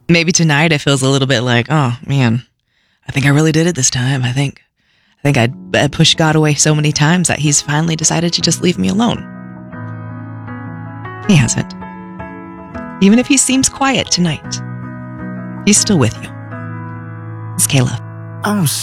Maybe tonight it feels a little bit like, oh man, I think I really did it this time. I pushed God away so many times that he's finally decided to just leave me alone. He hasn't. Even if he seems quiet tonight, he's still with you. It's Kayla. I'm